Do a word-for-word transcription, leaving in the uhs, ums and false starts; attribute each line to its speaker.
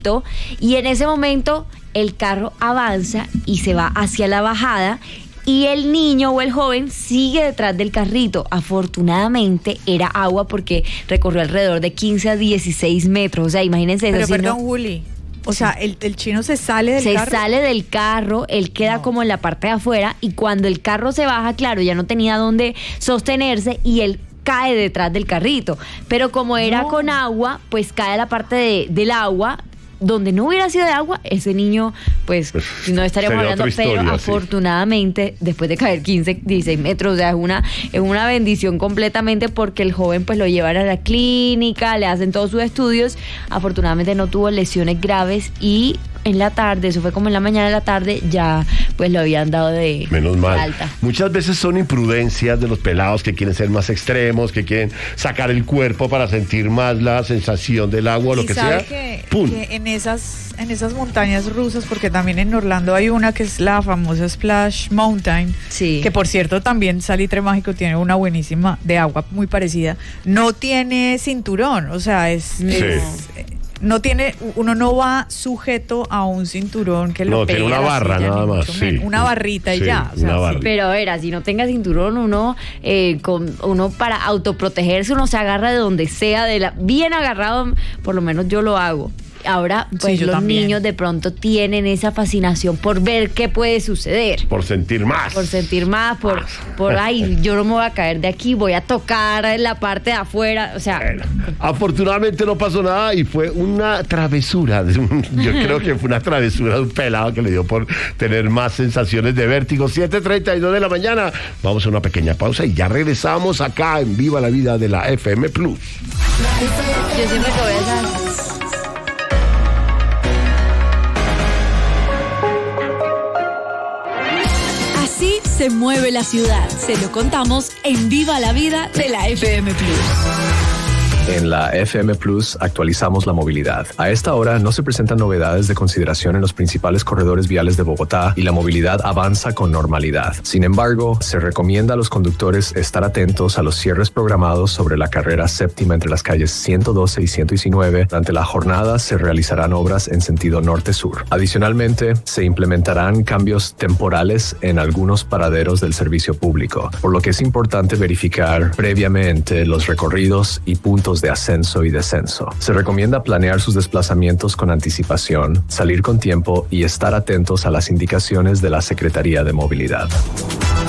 Speaker 1: y en ese momento el carro avanza y se va hacia la bajada y el niño o el joven sigue detrás del carrito. Afortunadamente era agua porque recorrió alrededor de quince a dieciséis metros. O sea, imagínense eso.
Speaker 2: Pero
Speaker 1: si
Speaker 2: perdón,
Speaker 1: no,
Speaker 2: Juli, o sea, el, el chino se sale del
Speaker 1: se
Speaker 2: carro.
Speaker 1: Se sale del carro, él queda no. como en la parte de afuera y cuando el carro se baja, claro, ya no tenía dónde sostenerse y él cae detrás del carrito. Pero como era no. con agua, pues cae la parte de, del agua. Donde no hubiera sido de agua, ese niño, pues, pues no estaríamos hablando, historia, pero sí. afortunadamente, después de caer quince, dieciséis metros, o sea, es una, es una bendición completamente porque el joven, pues, lo llevan a la clínica, le hacen todos sus estudios, afortunadamente no tuvo lesiones graves y en la tarde, eso fue como en la mañana de la tarde, ya pues lo habían dado de,
Speaker 3: Menos mal.
Speaker 1: de alta.
Speaker 3: Muchas veces son imprudencias de los pelados que quieren ser más extremos, que quieren sacar el cuerpo para sentir más la sensación del agua o lo que sea.
Speaker 2: Que,
Speaker 3: ¡Pum!
Speaker 2: Que en esas, en esas montañas rusas, porque también en Orlando hay una que es la famosa Splash Mountain,
Speaker 1: sí.
Speaker 2: que por cierto también Salitre Mágico tiene una buenísima de agua muy parecida. No tiene cinturón, o sea, es...
Speaker 3: Sí.
Speaker 2: es no tiene, uno no va sujeto a un cinturón que lo
Speaker 3: no,
Speaker 2: pegue
Speaker 3: tiene una barra
Speaker 2: silla,
Speaker 3: nada más, sí.
Speaker 2: Una barrita y
Speaker 3: sí,
Speaker 2: ya. O sea,
Speaker 3: una barra.
Speaker 2: sí.
Speaker 1: Pero a ver, si no tenga cinturón, uno, eh, con, uno para autoprotegerse, uno se agarra de donde sea, de la, bien agarrado, por lo menos yo lo hago. Ahora, pues
Speaker 2: sí,
Speaker 1: los
Speaker 2: también.
Speaker 1: niños de pronto tienen esa fascinación por ver qué puede suceder.
Speaker 3: Por sentir más.
Speaker 1: Por sentir más, por, por ay, yo no me voy a caer de aquí, voy a tocar en la parte de afuera, o sea.
Speaker 3: Bueno, afortunadamente no pasó nada y fue una travesura, de un, yo creo que fue una travesura de un pelado que le dio por tener más sensaciones de vértigo. siete treinta y dos de la mañana, vamos a una pequeña pausa y ya regresamos acá en Viva la Vida de la F M Plus.
Speaker 1: Yo siempre que voy a esas...
Speaker 4: Se mueve la ciudad. Se lo contamos en Viva la Vida de la F M Plus.
Speaker 5: En la F M Plus actualizamos la movilidad. A esta hora no se presentan novedades de consideración en los principales corredores viales de Bogotá y la movilidad avanza con normalidad. Sin embargo, se recomienda a los conductores estar atentos a los cierres programados sobre la carrera séptima entre las calles ciento doce y ciento diecinueve. Durante la jornada se realizarán obras en sentido norte-sur. Adicionalmente, se implementarán cambios temporales en algunos paraderos del servicio público, por lo que es importante verificar previamente los recorridos y puntos de ascenso y descenso. Se recomienda planear sus desplazamientos con anticipación, salir con tiempo y estar atentos a las indicaciones de la Secretaría de Movilidad.